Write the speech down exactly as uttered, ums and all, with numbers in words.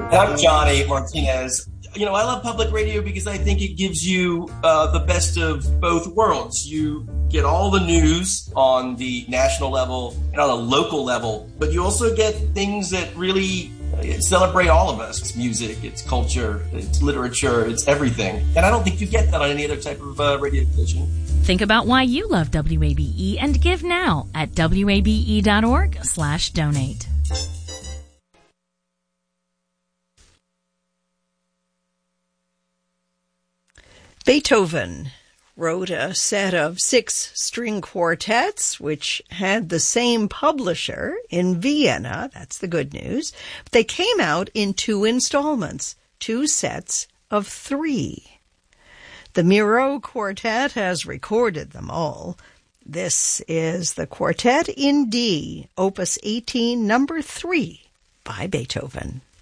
I'm Johnny Martinez. You know, I love public radio because I think it gives you uh, the best of both worlds. You get all the news on the national level and on a local level, but you also get things that really celebrate all of us. It's music, it's culture, it's literature, it's everything. And I don't think you get that on any other type of uh, radio station. Think about why you love W A B E and give now at W A B E dot org slash donate. Beethoven wrote a set of six string quartets, which had the same publisher in Vienna. That's the good news. But they came out in two installments, two sets of three. The Miro Quartet has recorded them all. This is the Quartet in D, Opus eighteen, number three, by Beethoven.